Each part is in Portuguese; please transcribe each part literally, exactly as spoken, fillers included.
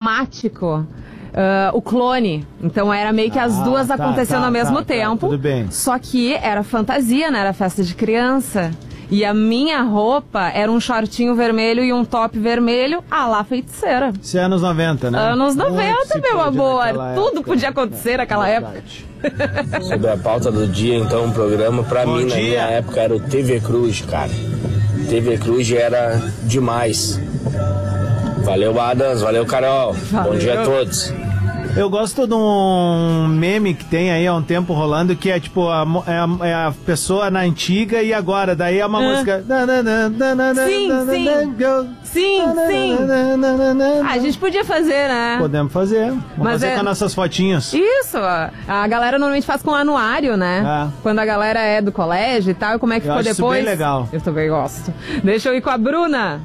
automático. Uh, o clone. Então era meio que as Ah, duas tá, acontecendo tá, ao mesmo tá, tempo. tá, tudo bem. Só que era fantasia, né? Era festa de criança. E a minha roupa era um shortinho vermelho e um top vermelho, à la feiticeira. Isso é anos noventa, né? Anos noventa, Muito se meu pôde amor. naquela Tudo época. podia acontecer naquela É época. verdade. Sobre a pauta do dia, então, o programa, pra Bom mim, na dia. minha época, era o T V Cruz, cara. T V Cruz era demais. Valeu, Adams. Valeu, Carol. Valeu. Bom dia a todos. Eu gosto de um meme que tem aí há um tempo rolando, que é tipo, a, mo- é a, é a pessoa na antiga e agora. Daí é uma Ah. música... Sim, sim. Sim, sim. Ah, a gente podia fazer, né? Podemos fazer. Vamos Mas fazer é- com as nossas fotinhas. Isso, ó. A galera normalmente faz com anuário, né? Ah. Quando a galera é do colégio e tal, e como é que Eu ficou acho isso depois? bem legal. Eu também gosto. Deixa eu ir com a Bruna.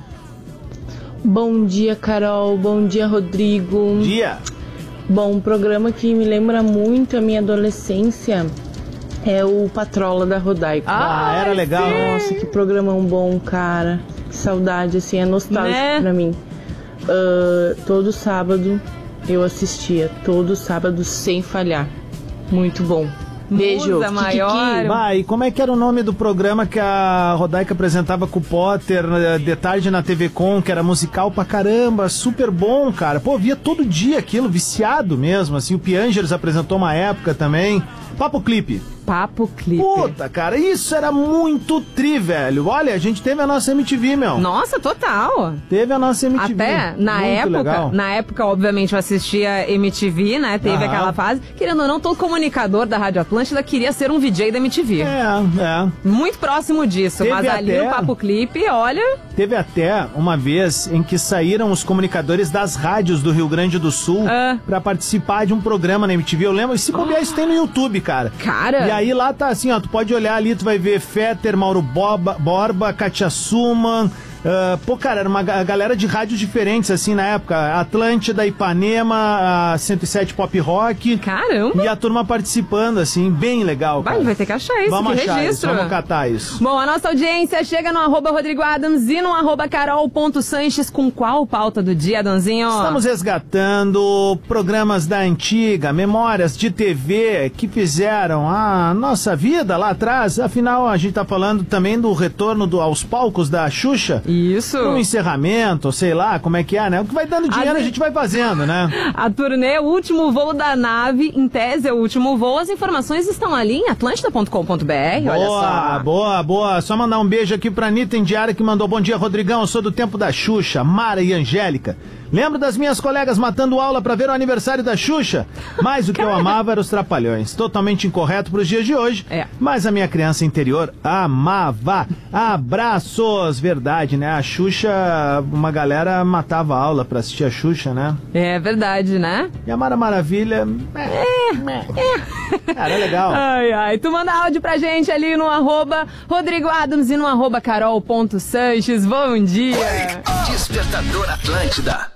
Bom dia, Carol. Bom dia, Rodrigo. Dia. Bom, um programa que me lembra muito a minha adolescência é o Patrola da Rodaica. Ah, era legal. Nossa, que programão bom, cara. Que saudade, assim, é nostálgico Né? pra mim. Ah, todo sábado eu assistia, todo sábado sem falhar. Muito bom. Beijo. Musa Kikiki. maior. Bah, e como é que era o nome do programa que a Rodaica apresentava com o Potter, eh, de tarde na T V Com, que era musical pra caramba, super bom, cara. Pô, via todo dia aquilo, viciado mesmo, assim. O Piangers apresentou uma época também. Papo Clipe. Papo Clipe. Puta, cara, isso era muito tri, velho. Olha, a gente teve a nossa M T V, meu. Nossa, total. Teve a nossa M T V. Até na Muito época, legal. na época, obviamente, eu assistia M T V, né? Teve Aham. aquela fase. Querendo ou não, todo comunicador da Rádio Atlântida queria ser um V J da M T V. É, é. Muito próximo disso. Teve Mas ali até- no Papo Clipe, olha. Teve até uma vez em que saíram os comunicadores das rádios do Rio Grande do Sul Ah. pra participar de um programa na M T V. Eu lembro, e se bobear, isso tem no YouTube, cara. Cara. E aí lá tá assim, ó, tu pode olhar ali, tu vai ver Fetter, Mauro Boba, Borba, Katia Suman. ah, pô, cara, era uma ga- galera de rádios diferentes, assim, na época. Atlântida, Ipanema, a cento e sete Pop Rock. Caramba. E a turma participando, assim, bem legal, Vai, cara. vai ter que achar isso, Vamos que achar registro. isso, vamos catar isso. Bom, a nossa audiência chega no arroba Rodrigo Adams e no arroba carol.sanches com qual pauta do dia, Adãozinho? Estamos resgatando programas da antiga, memórias de T V que fizeram a nossa vida lá atrás. Afinal, a gente tá falando também do retorno do- aos palcos da Xuxa. Isso. Um encerramento, sei lá, como é que é, né? O que vai dando dinheiro Às a gente vai fazendo, né? A turnê, o último voo da nave, em tese é o último voo. As informações estão ali em atlântida ponto com ponto b r, olha Boa, só. boa, boa. Só mandar um beijo aqui pra Anitta Indiara, que mandou bom dia, Rodrigão. Eu sou do tempo da Xuxa, Mara e Angélica. Lembro das minhas colegas matando aula pra ver o aniversário da Xuxa? Mas o que eu amava era os Trapalhões. Totalmente incorreto pros dias de hoje. É. Mas a minha criança interior amava. Abraços! Verdade, né? A Xuxa, uma galera matava aula pra assistir a Xuxa, né? É verdade, né? E a Mara Maravilha... É. Era legal. Ai, ai. Tu manda áudio pra gente ali no arroba Rodrigo Adams e no arroba carol.sanches. Bom dia. Despertador Atlântida.